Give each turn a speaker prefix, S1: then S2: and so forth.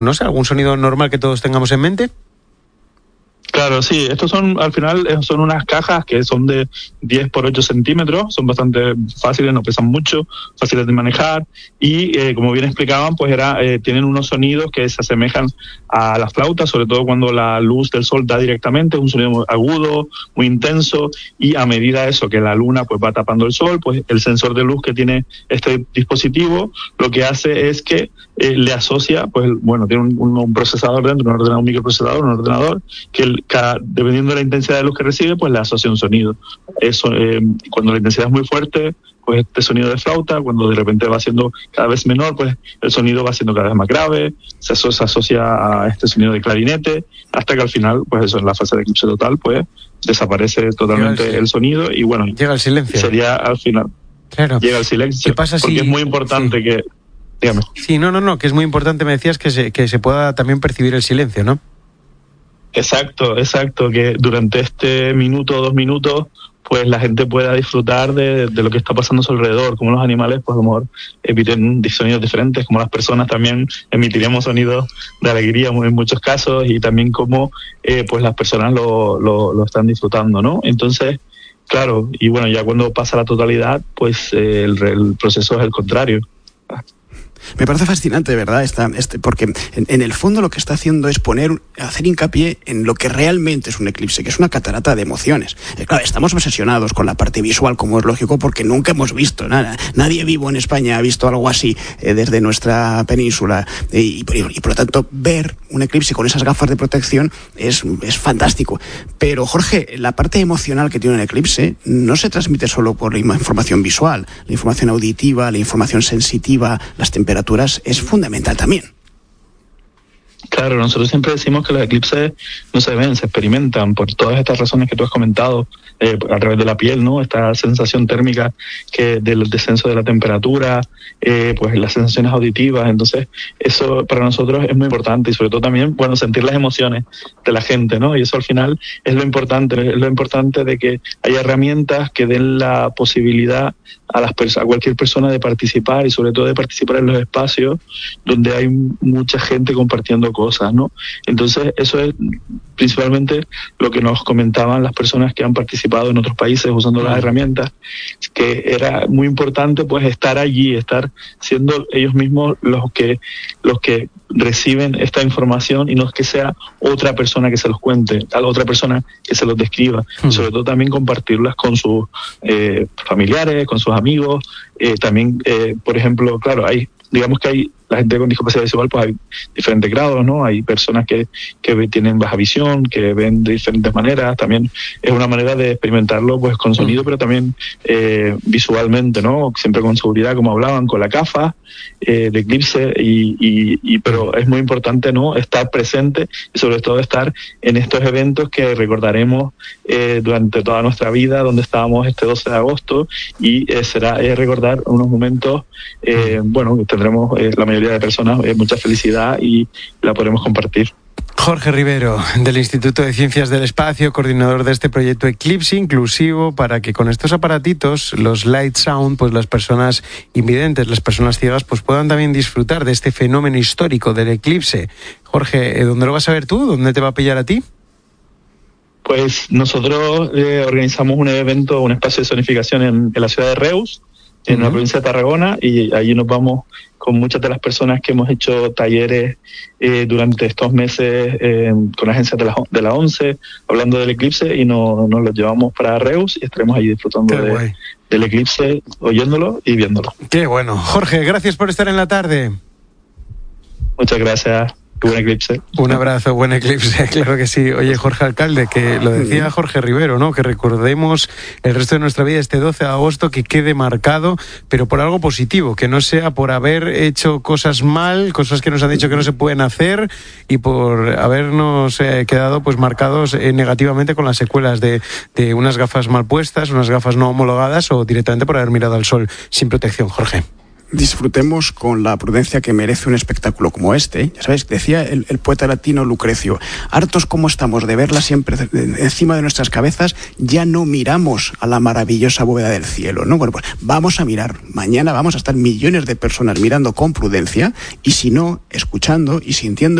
S1: no sé, algún sonido normal que todos tengamos en mente.
S2: Claro, sí, estos son, al final, son unas cajas que son de 10 por 8 centímetros, son bastante fáciles, no pesan mucho, fáciles de manejar y, como bien explicaban, pues tienen unos sonidos que se asemejan a las flautas, sobre todo cuando la luz del sol da directamente, es un sonido muy agudo, muy intenso, y a medida eso que la luna pues va tapando el sol, pues el sensor de luz que tiene este dispositivo lo que hace es que le asocia, pues bueno, tiene un procesador dentro, un microprocesador, un ordenador, que dependiendo de la intensidad de luz que recibe, pues le asocia un sonido. Eso, cuando la intensidad es muy fuerte, pues este sonido de flauta, cuando de repente va siendo cada vez menor, pues el sonido va siendo cada vez más grave, se asocia a este sonido de clarinete, hasta que al final, pues eso, en la fase de eclipse total, pues desaparece totalmente el sonido y bueno,
S1: llega el silencio.
S2: Sería al final.
S1: Claro.
S2: Llega el silencio.
S1: ¿Qué pasa
S2: porque es muy importante que... Dígame.
S1: Sí, no, que es muy importante, me decías, que se pueda también percibir el silencio, ¿no?
S2: Exacto, que durante este minuto o 2 minutos pues la gente pueda disfrutar de lo que está pasando a su alrededor, como los animales pues a lo mejor emiten sonidos diferentes, como las personas también emitiremos sonidos de alegría en muchos casos y también como pues las personas lo están disfrutando, ¿no? Entonces, claro, y bueno, ya cuando pasa la totalidad pues el proceso es el contrario.
S3: Me parece fascinante, ¿verdad? Porque en el fondo lo que está haciendo es hacer hincapié en lo que realmente es un eclipse, que es una catarata de emociones. Claro, estamos obsesionados con la parte visual, como es lógico, porque nunca hemos visto nada. Nadie vivo en España ha visto algo así desde nuestra península. Y por lo tanto, ver un eclipse con esas gafas de protección es fantástico. Pero, Jorge, la parte emocional que tiene un eclipse no se transmite solo por la información visual. La información auditiva, la información sensitiva, las temperaturas es fundamental también.
S2: Claro, nosotros siempre decimos que los eclipses no se ven, se experimentan por todas estas razones que tú has comentado, a través de la piel, ¿no? Esta sensación térmica del descenso de la temperatura, pues las sensaciones auditivas. Entonces, eso para nosotros es muy importante y sobre todo también, bueno, sentir las emociones de la gente, ¿no? Y eso al final es lo importante de que haya herramientas que den la posibilidad a cualquier persona de participar y sobre todo de participar en los espacios donde hay mucha gente compartiendo cosas, ¿no? Entonces, eso es principalmente lo que nos comentaban las personas que han participado en otros países usando las herramientas, que era muy importante pues estar allí, estar siendo ellos mismos los que reciben esta información y no es que sea otra persona que se los cuente, a la otra persona que se los describa, y sobre todo también compartirlas con sus familiares, con sus amigos, también, por ejemplo, claro, digamos que hay la gente con discapacidad visual, pues hay diferentes grados, ¿no? Hay personas que tienen baja visión, que ven de diferentes maneras. También es una manera de experimentarlo, pues con sonido, pero también visualmente, ¿no? Siempre con seguridad, como hablaban, con la gafa de eclipse, pero es muy importante, ¿no? Estar presente y sobre todo estar en estos eventos que recordaremos durante toda nuestra vida, donde estábamos este 12 de agosto, y será recordar unos momentos, bueno, que tendremos la mayoría de personas mucha felicidad y la podremos compartir.
S1: Jorge Rivero, del Instituto de Ciencias del Espacio, coordinador de este proyecto Eclipse Inclusivo, para que con estos aparatitos, los Light Sound, pues las personas invidentes, las personas ciegas, pues puedan también disfrutar de este fenómeno histórico del eclipse. Jorge, ¿dónde lo vas a ver tú? ¿Dónde te va a pillar a ti?
S2: Pues nosotros organizamos un evento, un espacio de sonificación en la ciudad de Reus, en la provincia de Tarragona, y allí nos vamos con muchas de las personas que hemos hecho talleres durante estos meses con agencias de la ONCE, hablando del eclipse, y nos los llevamos para Reus y estaremos allí disfrutando del eclipse, oyéndolo y viéndolo.
S1: Qué bueno. Jorge, gracias por estar en la tarde.
S2: Muchas gracias. Buen eclipse.
S1: Un abrazo, buen eclipse, claro que sí. Oye, Jorge Alcalde, que lo decía Jorge Rivero, ¿no? Que recordemos el resto de nuestra vida este 12 de agosto, que quede marcado, pero por algo positivo, que no sea por haber hecho cosas mal, cosas que nos han dicho que no se pueden hacer, y por habernos quedado pues marcados negativamente con las secuelas de unas gafas mal puestas, unas gafas no homologadas, o directamente por haber mirado al sol sin protección. Jorge.
S3: disfrutemos con la prudencia que merece un espectáculo como este. Ya sabéis, decía el poeta latino Lucrecio, hartos como estamos de verla siempre encima de nuestras cabezas, ya no miramos a la maravillosa bóveda del cielo, ¿no? Bueno, pues vamos a mirar. Mañana vamos a estar millones de personas mirando con prudencia y si no, escuchando y sintiendo